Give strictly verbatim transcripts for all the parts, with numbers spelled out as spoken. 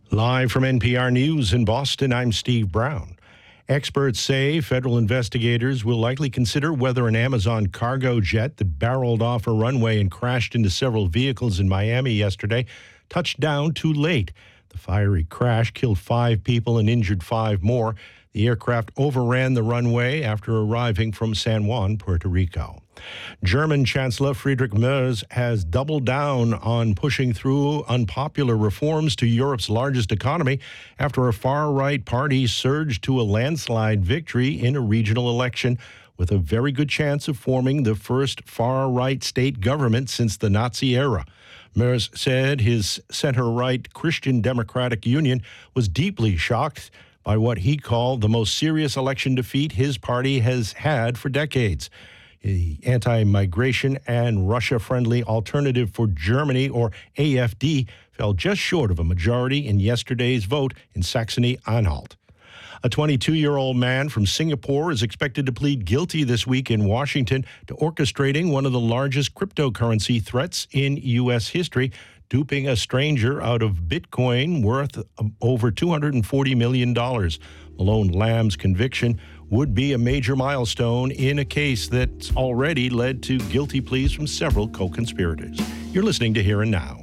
Live from N P R News in Boston, I'm Steve Brown. Experts say federal investigators will likely consider whether an Amazon cargo jet that barreled off a runway and crashed into several vehicles in Miami yesterday touched down too late. The fiery crash killed five people and injured five more. The aircraft overran the runway after arriving from San Juan, Puerto Rico. German Chancellor Friedrich Merz has doubled down on pushing through unpopular reforms to Europe's largest economy after a far-right party surged to a landslide victory in a regional election with a very good chance of forming the first far-right state government since the Nazi era. Merz said his center-right Christian Democratic Union was deeply shocked by what he called the most serious election defeat his party has had for decades. The anti-migration and Russia-friendly Alternative for Germany, or A F D, fell just short of a majority in yesterday's vote in Saxony-Anhalt. A twenty-two-year-old man from Singapore is expected to plead guilty this week in Washington to orchestrating one of the largest cryptocurrency threats in U S history, duping a stranger out of Bitcoin worth over two hundred forty million dollars. Malone Lamb's conviction would be a major milestone in a case that's already led to guilty pleas from several co-conspirators. You're listening to Here and Now.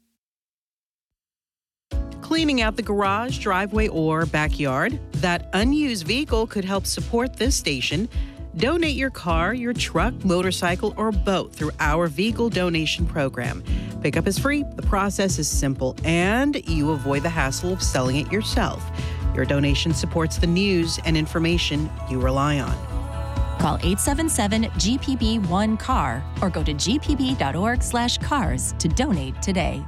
Cleaning out the garage, driveway, or backyard? That unused vehicle could help support this station. Donate your car, your truck, motorcycle, or boat through our vehicle donation program. Pickup is free, the process is simple, and you avoid the hassle of selling it yourself. Your donation supports the news and information you rely on. Call eight seven seven G P B one C A R or go to g p b dot org slash cars to donate today.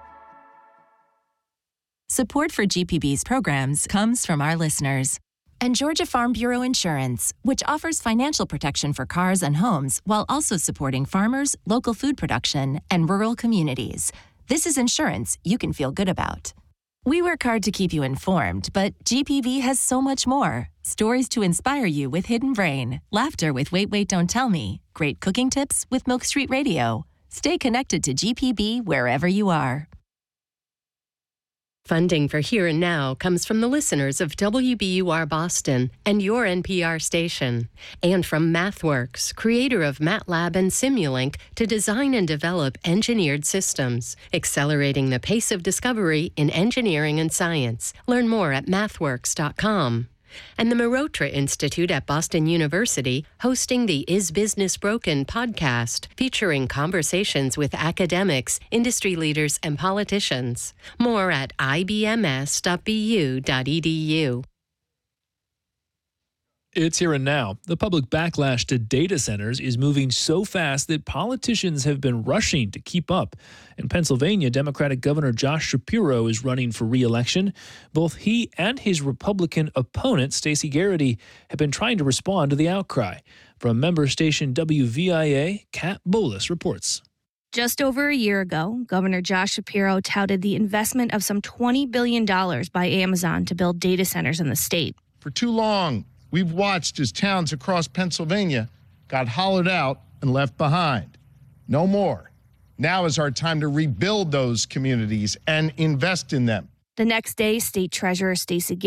Support for G P B's programs comes from our listeners. And Georgia Farm Bureau Insurance, which offers financial protection for cars and homes while also supporting farmers, local food production, and rural communities. This is insurance you can feel good about. We work hard to keep you informed, but G P B has so much more. Stories to inspire you with Hidden Brain, laughter with Wait, Wait, Don't Tell Me, great cooking tips with Milk Street Radio. Stay connected to G P B wherever you are. Funding for Here and Now comes from the listeners of W B U R Boston and your N P R station, and from MathWorks, creator of MATLAB and Simulink, to design and develop engineered systems, accelerating the pace of discovery in engineering and science. Learn more at mathworks dot com. And the Marotra Institute at Boston University, hosting the Is Business Broken podcast, featuring conversations with academics, industry leaders, and politicians. More at i b m s dot b u dot e d u. It's Here and Now. The public backlash to data centers is moving so fast that politicians have been rushing to keep up. In Pennsylvania, Democratic Governor Josh Shapiro is running for re-election. Both he and his Republican opponent, Stacey Garrity, have been trying to respond to the outcry. From member station W V I A, Kat Bolas reports. Just over a year ago, Governor Josh Shapiro touted the investment of some twenty billion dollars by Amazon to build data centers in the state. For too long, we've watched as towns across Pennsylvania got hollowed out and left behind. No more. Now is our time to rebuild those communities and invest in them. The next day, State Treasurer Stacey